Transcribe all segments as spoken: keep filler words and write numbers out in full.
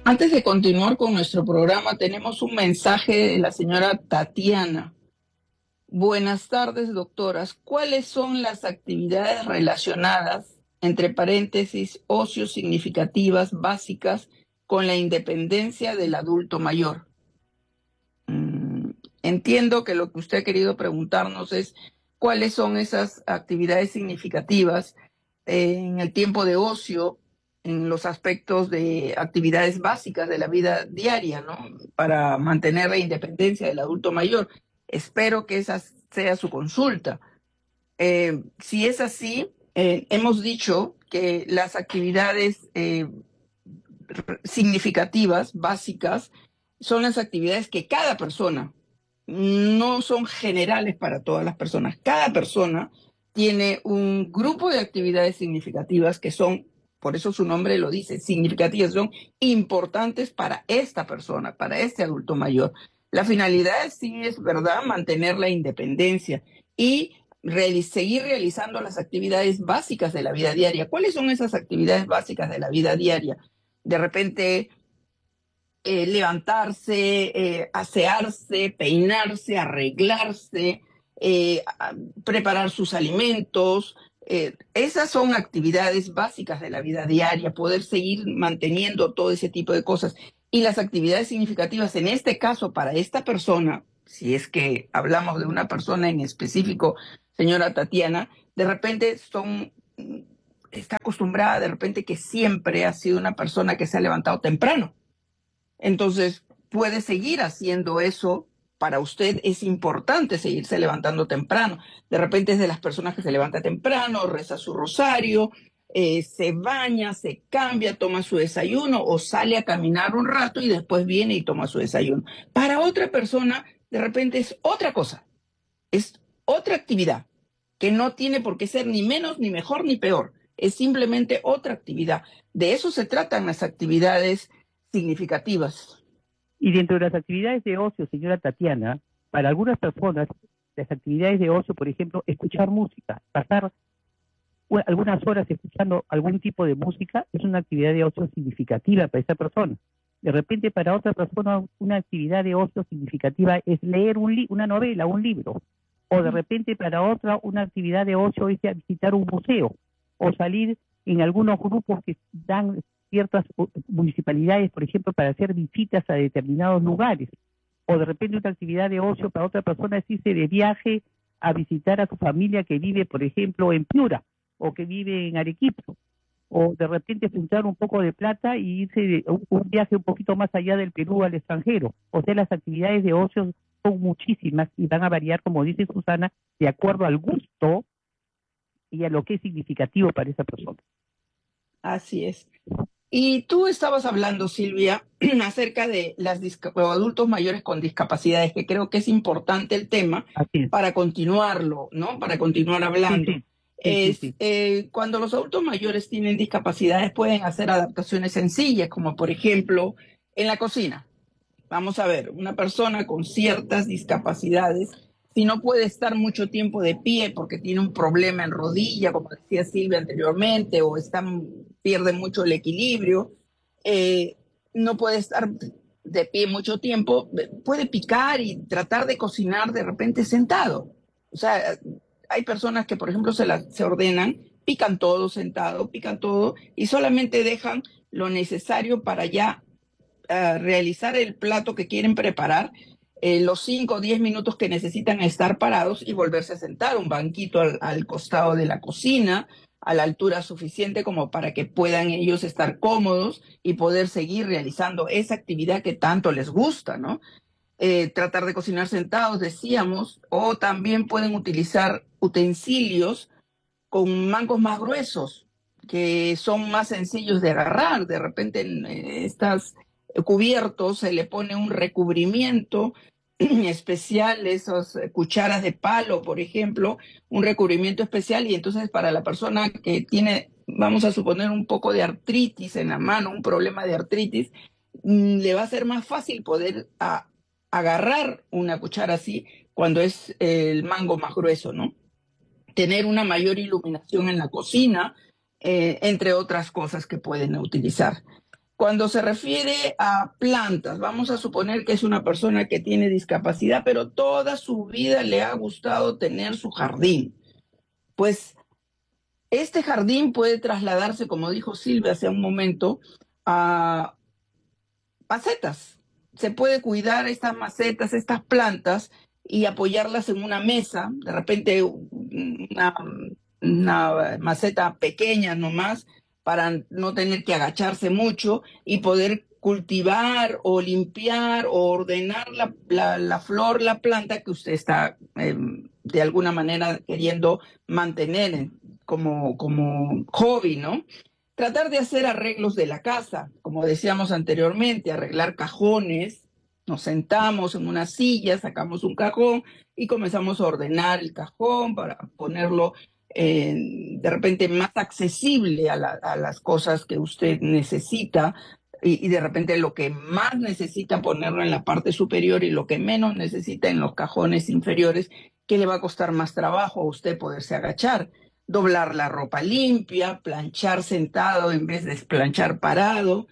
Antes de continuar con nuestro programa, tenemos un mensaje de la señora Tatiana. Buenas tardes, doctoras. ¿Cuáles son las actividades relacionadas, entre paréntesis, ocio significativas básicas con la independencia del adulto mayor? Mm, entiendo que lo que usted ha querido preguntarnos es cuáles son esas actividades significativas eh, en el tiempo de ocio, en los aspectos de actividades básicas de la vida diaria, ¿no? Para mantener la independencia del adulto mayor. Espero que esa sea su consulta. Eh, si es así, eh, hemos dicho que las actividades eh, significativas, básicas, son las actividades que cada persona, no son generales para todas las personas, cada persona tiene un grupo de actividades significativas que son, por eso su nombre lo dice, significativas, son importantes para esta persona, para este adulto mayor. La finalidad sí es, ¿verdad?, mantener la independencia y reali- seguir realizando las actividades básicas de la vida diaria. ¿Cuáles son esas actividades básicas de la vida diaria? De repente eh, levantarse, eh, asearse, peinarse, arreglarse, eh, a- preparar sus alimentos. Eh, esas son actividades básicas de la vida diaria, poder seguir manteniendo todo ese tipo de cosas. Y las actividades significativas, en este caso, para esta persona, si es que hablamos de una persona en específico, señora Tatiana, de repente son, está acostumbrada de repente que siempre ha sido una persona que se ha levantado temprano. Entonces, puede seguir haciendo eso. Para usted es importante seguirse levantando temprano. De repente es de las personas que se levanta temprano, reza su rosario, eh, se baña, se cambia, toma su desayuno o sale a caminar un rato y después viene y toma su desayuno. Para otra persona, de repente es otra cosa, es otra actividad que no tiene por qué ser ni menos, ni mejor, ni peor. Es simplemente otra actividad. De eso se tratan las actividades significativas. Y dentro de las actividades de ocio, señora Tatiana, para algunas personas, las actividades de ocio, por ejemplo, escuchar música, pasar u- algunas horas escuchando algún tipo de música, es una actividad de ocio significativa para esa persona. De repente, para otra persona, una actividad de ocio significativa es leer un li- una novela, un libro. O de repente, para otra, una actividad de ocio es visitar un museo o salir en algunos grupos que dan ciertas uh, municipalidades, por ejemplo, para hacer visitas a determinados lugares. O de repente una actividad de ocio para otra persona es irse de viaje a visitar a su familia que vive, por ejemplo, en Piura o que vive en Arequipa. O de repente juntar un poco de plata y irse de un, un viaje un poquito más allá del Perú al extranjero. O sea, las actividades de ocio son muchísimas y van a variar, como dice Susana, de acuerdo al gusto y a lo que es significativo para esa persona. Así es. Y tú estabas hablando, Silvia, acerca de las disca- o adultos mayores con discapacidades, que creo que es importante el tema Así es. para continuarlo, ¿no? Para continuar Sí, hablando. sí, sí, sí, Es, sí. eh, cuando los adultos mayores tienen discapacidades, pueden hacer adaptaciones sencillas, como por ejemplo en la cocina. Vamos a ver, una persona con ciertas discapacidades, si no puede estar mucho tiempo de pie porque tiene un problema en rodilla, como decía Silvia anteriormente, o está, pierde mucho el equilibrio, eh, no puede estar de pie mucho tiempo, puede picar y tratar de cocinar de repente sentado. O sea, hay personas que, por ejemplo, se, la, se ordenan, pican todo sentado, pican todo y solamente dejan lo necesario para ya uh, realizar el plato que quieren preparar, eh, los cinco o diez minutos que necesitan estar parados y volverse a sentar, un banquito al, al costado de la cocina, a la altura suficiente como para que puedan ellos estar cómodos y poder seguir realizando esa actividad que tanto les gusta, ¿no? Eh, tratar de cocinar sentados, decíamos, o también pueden utilizar utensilios con mangos más gruesos, que son más sencillos de agarrar. De repente en estas cubiertos se le pone un recubrimiento especial, esas cucharas de palo, por ejemplo, un recubrimiento especial, y entonces para la persona que tiene, vamos a suponer, un poco de artritis en la mano, un problema de artritis, le va a ser más fácil poder a, agarrar una cuchara así cuando es el mango más grueso, ¿no? Tener una mayor iluminación en la cocina, eh, entre otras cosas que pueden utilizar. Cuando se refiere a plantas, vamos a suponer que es una persona que tiene discapacidad, pero toda su vida le ha gustado tener su jardín. Pues este jardín puede trasladarse, como dijo Silvia hace un momento, a macetas. Se puede cuidar estas macetas, estas plantas y apoyarlas en una mesa, de repente una, una maceta pequeña nomás, para no tener que agacharse mucho y poder cultivar o limpiar o ordenar la, la, la flor, la planta que usted está eh, de alguna manera queriendo mantener como, como hobby, ¿no? Tratar de hacer arreglos de la casa, como decíamos anteriormente, arreglar cajones, nos sentamos en una silla, sacamos un cajón y comenzamos a ordenar el cajón para ponerlo eh, de repente más accesible a, la, a las cosas que usted necesita y, y de repente lo que más necesita ponerlo en la parte superior y lo que menos necesita en los cajones inferiores, que le va a costar más trabajo a usted poderse agachar. Doblar la ropa limpia, planchar sentado en vez de planchar parado.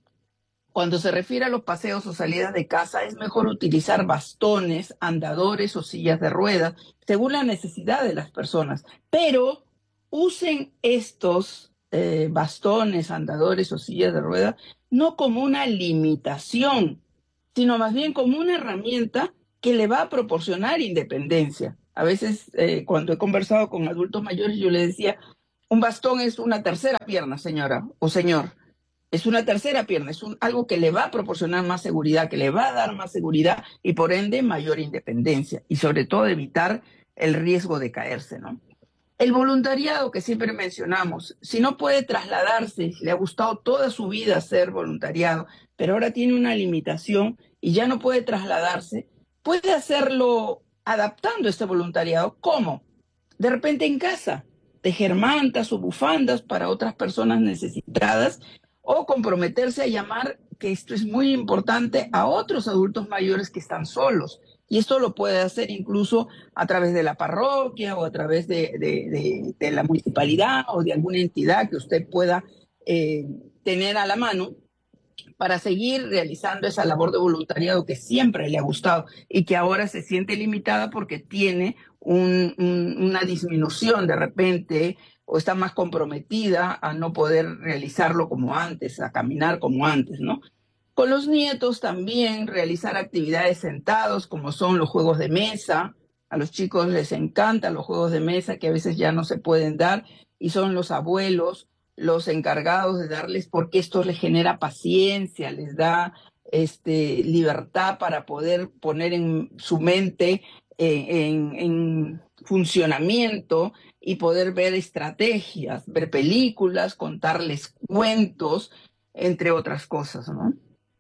Cuando se refiere a los paseos o salidas de casa, es mejor utilizar bastones, andadores o sillas de ruedas, según la necesidad de las personas. Pero usen estos eh, bastones, andadores o sillas de ruedas no como una limitación, sino más bien como una herramienta que le va a proporcionar independencia. A veces, eh, cuando he conversado con adultos mayores, yo les decía, un bastón es una tercera pierna, señora o señor. Es una tercera pierna, es un, algo que le va a proporcionar más seguridad, que le va a dar más seguridad y por ende mayor independencia y sobre todo evitar el riesgo de caerse, ¿no? El voluntariado que siempre mencionamos, si no puede trasladarse, le ha gustado toda su vida hacer voluntariado, pero ahora tiene una limitación y ya no puede trasladarse, puede hacerlo adaptando este voluntariado. ¿Cómo? De repente en casa, tejer mantas o bufandas para otras personas necesitadas o comprometerse a llamar, que esto es muy importante, a otros adultos mayores que están solos. Y esto lo puede hacer incluso a través de la parroquia o a través de, de, de, de la municipalidad o de alguna entidad que usted pueda eh, tener a la mano para seguir realizando esa labor de voluntariado que siempre le ha gustado y que ahora se siente limitada porque tiene un, un, una disminución de repente o está más comprometida a no poder realizarlo como antes, a caminar como antes, ¿no? Con los nietos también realizar actividades sentados, como son los juegos de mesa. A los chicos les encantan los juegos de mesa que a veces ya no se pueden dar y son los abuelos los encargados de darles, porque esto les genera paciencia, les da este, libertad para poder poner en su mente eh, en, en funcionamiento y poder ver estrategias, ver películas, contarles cuentos, entre otras cosas, ¿no?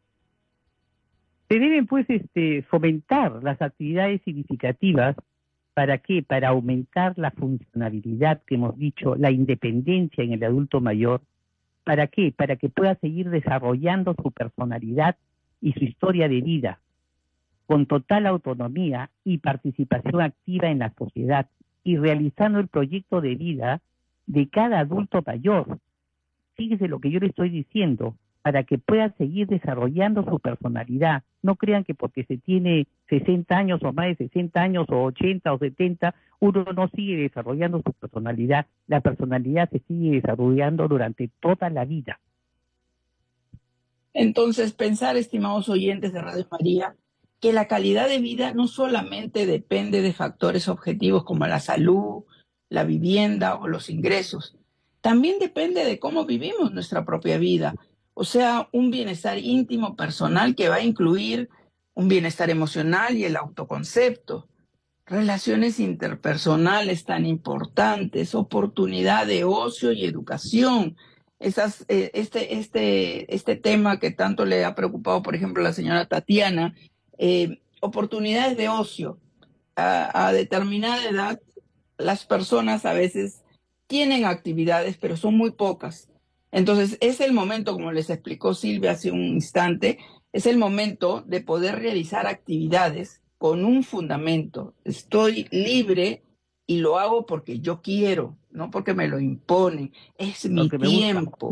Se deben, pues, este, fomentar las actividades significativas. ¿Para qué? Para aumentar la funcionabilidad que hemos dicho, la independencia en el adulto mayor. ¿Para qué? Para que pueda seguir desarrollando su personalidad y su historia de vida, con total autonomía y participación activa en la sociedad y realizando el proyecto de vida de cada adulto mayor. Fíjese lo que yo le estoy diciendo, para que pueda seguir desarrollando su personalidad. No crean que porque se tiene sesenta años o más de sesenta años o ochenta o setenta, uno no sigue desarrollando su personalidad. La personalidad se sigue desarrollando durante toda la vida. Entonces, pensar, estimados oyentes de Radio María, que la calidad de vida no solamente depende de factores objetivos como la salud, la vivienda o los ingresos, también depende de cómo vivimos nuestra propia vida. O sea, un bienestar íntimo, personal, que va a incluir un bienestar emocional y el autoconcepto, relaciones interpersonales tan importantes, oportunidad de ocio y educación. Esas, eh, este, este, este tema que tanto le ha preocupado, por ejemplo, a la señora Tatiana, eh, oportunidades de ocio. A, a determinada edad, las personas a veces tienen actividades, pero son muy pocas. Entonces, es el momento, como les explicó Silvia hace un instante, es el momento de poder realizar actividades con un fundamento. Estoy libre y lo hago porque yo quiero, no porque me lo imponen. Es mi Lo que me gusta. tiempo.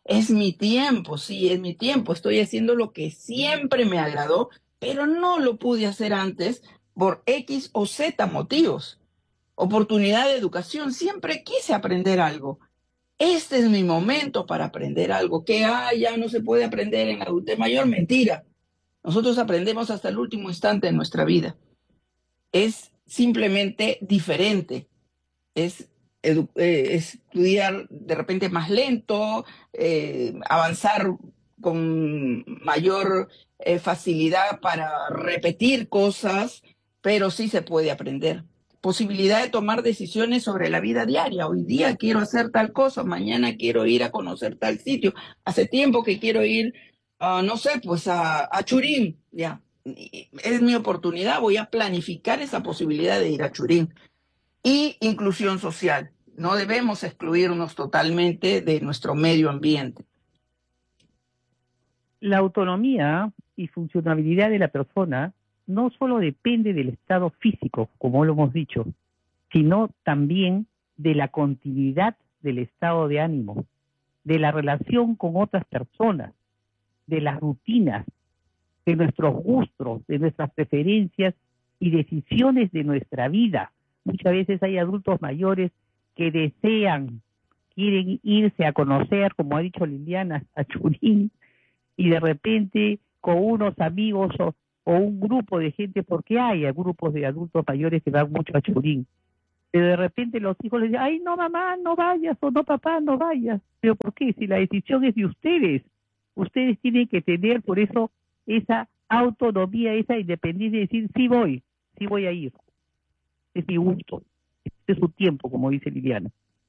Es mi tiempo, sí, es mi tiempo. Estoy haciendo lo que siempre me agradó, pero no lo pude hacer antes por X o Z motivos. Oportunidad de educación, siempre quise aprender algo. Este es mi momento para aprender algo. Que ah, ya no se puede aprender en la adultez mayor, mentira. Nosotros aprendemos hasta el último instante de nuestra vida. Es simplemente diferente. Es edu- eh, estudiar de repente más lento, eh, avanzar con mayor eh, facilidad para repetir cosas, pero sí se puede aprender. Posibilidad de tomar decisiones sobre la vida diaria. Hoy día quiero hacer tal cosa, mañana quiero ir a conocer tal sitio. Hace tiempo que quiero ir, uh, no sé, pues a, a Churín, ya. Es mi oportunidad, voy a planificar esa posibilidad de ir a Churín. Y inclusión social. No debemos excluirnos totalmente de nuestro medio ambiente. La autonomía y funcionabilidad de la persona no solo depende del estado físico, como lo hemos dicho, sino también de la continuidad del estado de ánimo, de la relación con otras personas, de las rutinas, de nuestros gustos, de nuestras preferencias y decisiones de nuestra vida. Muchas veces hay adultos mayores que desean, quieren irse a conocer, como ha dicho Liliana, a Churín, y de repente con unos amigos o, o un grupo de gente, porque hay grupos de adultos mayores que van mucho a Churín, pero de repente los hijos les dicen, ay, no mamá, no vayas, o no papá, no vayas. ¿Pero por qué? Si la decisión es de ustedes, ustedes tienen que tener por eso esa autonomía, esa independencia de decir, sí voy, sí voy a ir, es mi gusto, este es su tiempo, como dice Liliana.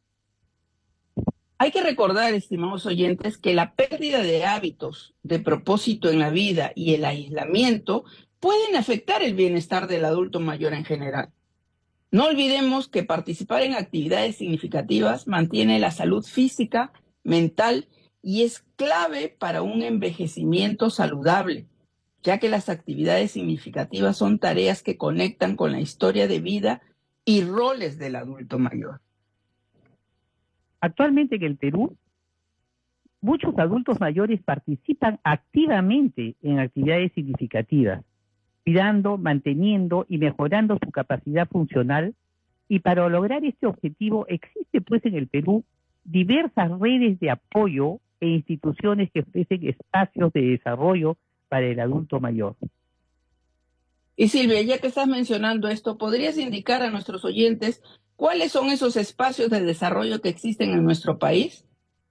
Hay que recordar, estimados oyentes, que la pérdida de hábitos, de propósito en la vida y el aislamiento pueden afectar el bienestar del adulto mayor en general. No olvidemos que participar en actividades significativas mantiene la salud física, mental y es clave para un envejecimiento saludable, ya que las actividades significativas son tareas que conectan con la historia de vida y roles del adulto mayor. Actualmente en el Perú, muchos adultos mayores participan activamente en actividades significativas, cuidando, manteniendo y mejorando su capacidad funcional, y para lograr este objetivo existe pues en el Perú diversas redes de apoyo e instituciones que ofrecen espacios de desarrollo para el adulto mayor. Y Silvia, ya que estás mencionando esto, ¿podrías indicar a nuestros oyentes cuáles son esos espacios de desarrollo que existen en nuestro país?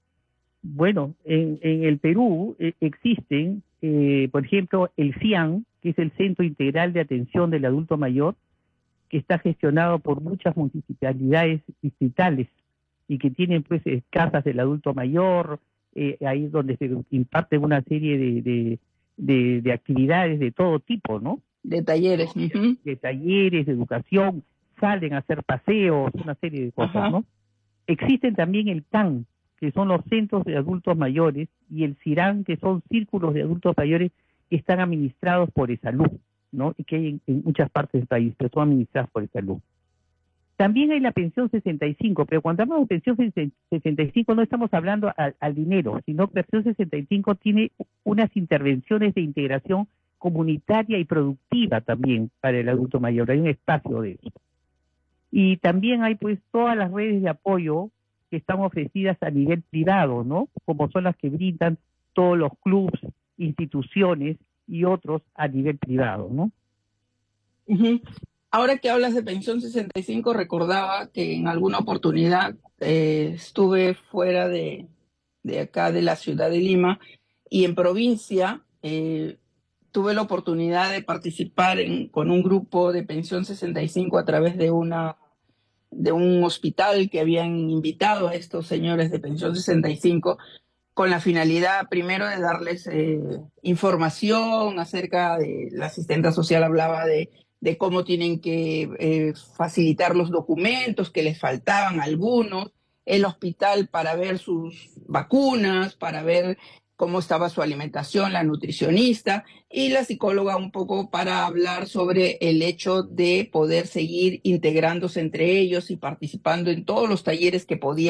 Bueno, en, en el Perú eh, existen, eh, por ejemplo, el CIAN, que es el Centro Integral de Atención del Adulto Mayor, que está gestionado por muchas municipalidades distritales y que tienen pues eh, casas del adulto mayor, eh, ahí es donde se imparten una serie de, de, de, de actividades de todo tipo, ¿no? De talleres. De, Uh-huh. de talleres, de educación, salen a hacer paseos, una serie de cosas, uh-huh. ¿no? Existen también el C A N, que son los centros de adultos mayores, y el CIRAN, que son círculos de adultos mayores que están administrados por ESALUD, ¿no? Y que hay en, en muchas partes del país, pero son administradas por ESALUD. También hay la pensión sesenta y cinco, pero cuando hablamos de pensión sesenta y cinco no estamos hablando al, al dinero, sino que pensión sesenta y cinco tiene unas intervenciones de integración comunitaria y productiva también para el adulto mayor, hay un espacio de eso. Y también hay pues todas las redes de apoyo que están ofrecidas a nivel privado, ¿no? Como son las que brindan todos los clubes, instituciones y otros a nivel privado, ¿no? Uh-huh. Ahora que hablas de pensión sesenta y cinco, recordaba que en alguna oportunidad eh, estuve fuera de, de acá, de la ciudad de Lima, y en provincia eh, tuve la oportunidad de participar en, con un grupo de pensión sesenta y cinco a través de una de un hospital que habían invitado a estos señores de pensión sesenta y cinco con la finalidad primero de darles eh, información acerca de, la asistenta social hablaba de, de cómo tienen que eh, facilitar los documentos, que les faltaban algunos, el hospital para ver sus vacunas, para ver cómo estaba su alimentación, la nutricionista, y la psicóloga un poco para hablar sobre el hecho de poder seguir integrándose entre ellos y participando en todos los talleres que podían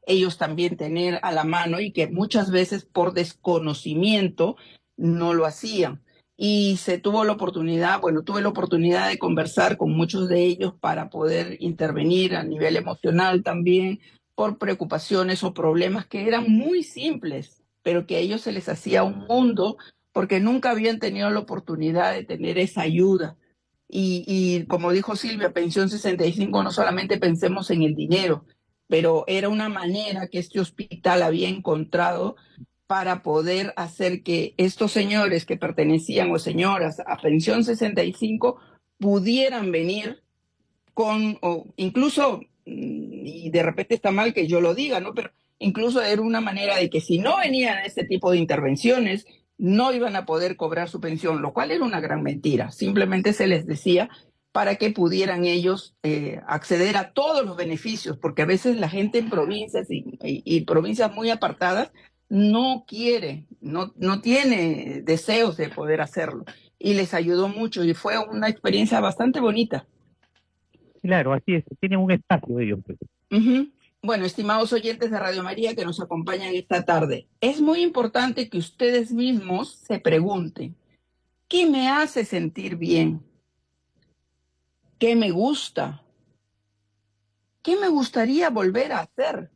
ellos también tener a la mano y que muchas veces por desconocimiento no lo hacían. Y se tuvo la oportunidad, bueno, tuve la oportunidad de conversar con muchos de ellos para poder intervenir a nivel emocional también por preocupaciones o problemas que eran muy simples, pero que a ellos se les hacía un mundo porque nunca habían tenido la oportunidad de tener esa ayuda. Y, y como dijo Silvia, Pensión sesenta y cinco, no solamente pensemos en el dinero, pero era una manera que este hospital había encontrado para poder hacer que estos señores que pertenecían o señoras a Pensión sesenta y cinco pudieran venir con, o incluso, y de repente está mal que yo lo diga, ¿no? Pero incluso era una manera de que si no venían a este tipo de intervenciones, no iban a poder cobrar su pensión, lo cual era una gran mentira. Simplemente se les decía para que pudieran ellos eh, acceder a todos los beneficios, porque a veces la gente en provincias y, y, y provincias muy apartadas no quiere, no, no tiene deseos de poder hacerlo. Y les ayudó mucho y fue una experiencia bastante bonita. Claro, así es, tienen un espacio ellos, pues. Uh-huh. Bueno, estimados oyentes de Radio María que nos acompañan esta tarde, es muy importante que ustedes mismos se pregunten, ¿qué me hace sentir bien? ¿Qué me gusta? ¿Qué me gustaría volver a hacer?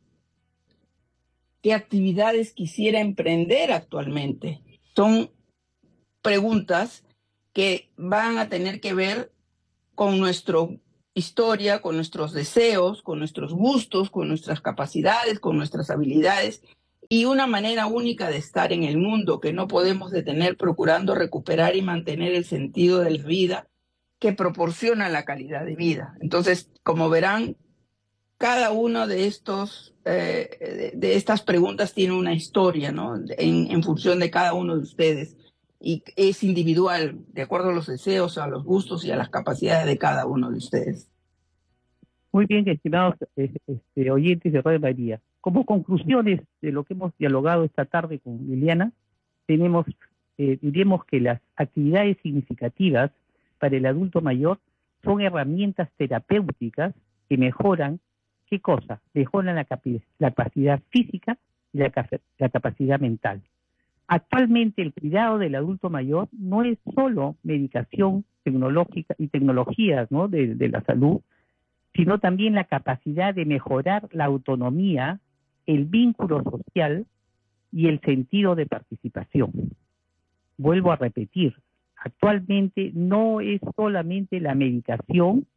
¿Qué actividades quisiera emprender actualmente? Son preguntas que van a tener que ver con nuestra historia, con nuestros deseos, con nuestros gustos, con nuestras capacidades, con nuestras habilidades y una manera única de estar en el mundo que no podemos detener procurando recuperar y mantener el sentido de la vida que proporciona la calidad de vida. Entonces, como verán, cada uno de estos eh, de, de estas preguntas tiene una historia, ¿no? En, en función de cada uno de ustedes y es individual, de acuerdo a los deseos, a los gustos y a las capacidades de cada uno de ustedes. Muy bien, estimados este, oyentes de Radio María. Como conclusiones de lo que hemos dialogado esta tarde con Liliana, tenemos, eh, diremos que las actividades significativas para el adulto mayor son herramientas terapéuticas que mejoran, ¿qué cosa? Mejoran la, capac la capacidad física y la, la capacidad mental. Actualmente el cuidado del adulto mayor no es solo medicación tecnológica y tecnologías, ¿no? de, de la salud, sino también la capacidad de mejorar la autonomía, el vínculo social y el sentido de participación. Vuelvo a repetir, actualmente no es solamente la medicación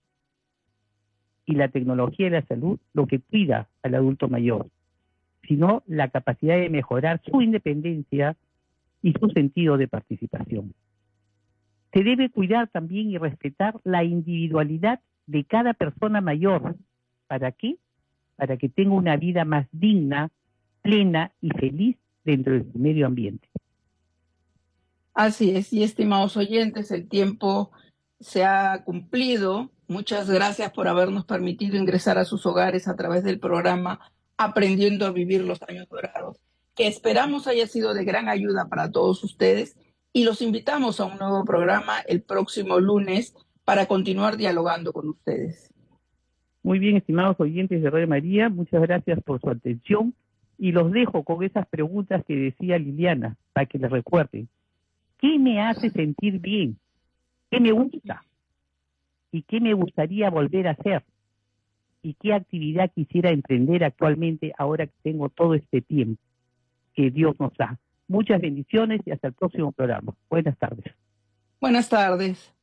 y la tecnología de la salud lo que cuida al adulto mayor, sino la capacidad de mejorar su independencia y su sentido de participación. Se debe cuidar también y respetar la individualidad de cada persona mayor. ¿Para qué? Para que tenga una vida más digna, plena y feliz dentro de su medio ambiente. Así es, y estimados oyentes, el tiempo se ha cumplido. Muchas gracias por habernos permitido ingresar a sus hogares a través del programa Aprendiendo a Vivir los Años Dorados, que esperamos haya sido de gran ayuda para todos ustedes y los invitamos a un nuevo programa el próximo lunes para continuar dialogando con ustedes. Muy bien, estimados oyentes de Radio María, muchas gracias por su atención y los dejo con esas preguntas que decía Liliana, para que les recuerden. ¿Qué me hace sentir bien? ¿Qué me gusta? ¿Y qué me gustaría volver a hacer? ¿Y qué actividad quisiera emprender actualmente ahora que tengo todo este tiempo que Dios nos da? Muchas bendiciones y hasta el próximo programa. Buenas tardes. Buenas tardes.